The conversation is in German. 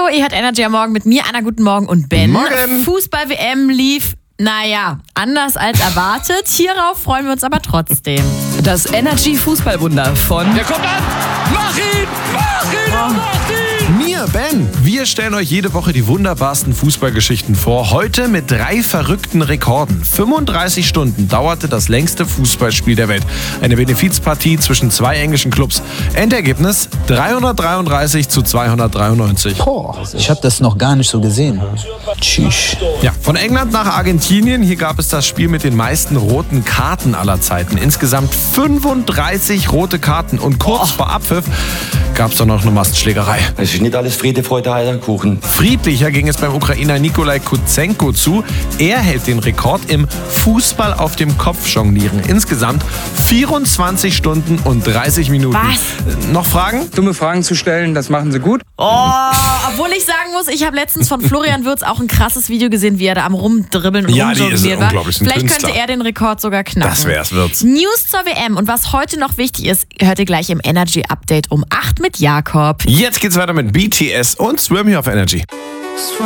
Hallo, ihr hört Energy am Morgen mit mir, Anna, guten Morgen und Ben. Morgen. Fußball-WM lief, anders als erwartet. Hierauf freuen wir uns aber trotzdem. Das Energy-Fußballwunder von... Der kommt an! Mach ihn! Mach ihn! Mach ihn! Mir, Ben. Wir stellen euch jede Woche die wunderbarsten Fußballgeschichten vor. Heute mit 3 verrückten Rekorden. 35 Stunden dauerte das längste Fußballspiel der Welt. Eine Benefizpartie zwischen 2 englischen Clubs. Endergebnis 333:293. Ich habe das noch gar nicht so gesehen. Tschüss. Ja, von England nach Argentinien. Hier gab es das Spiel mit den meisten roten Karten aller Zeiten. Insgesamt 35 rote Karten. Und kurz vor Abpfiff gab es dann noch eine Massenschlägerei. Es ist nicht alles Friede, Freude, Eierkuchen. Friedlicher ging es beim Ukrainer Nikolai Kutsenko zu. Er hält den Rekord im Fußball auf dem Kopf jonglieren. Insgesamt 24 Stunden und 30 Minuten. Was? Noch Fragen? Dumme Fragen zu stellen, das machen sie gut. Obwohl ich sagen muss, ich habe letztens von Florian Würz auch ein krasses Video gesehen, wie er da am Rumdribbeln und Ja, die ist rumjonglieren war. unglaublich, ein Vielleicht Künstler. könnte er den Rekord sogar knacken. Das wär's, Würz. News zur WM und was heute noch wichtig ist, hört ihr gleich im Energy Update um 8 mit Jakob. Jetzt geht's weiter mit BTS und Swim hier auf Energy.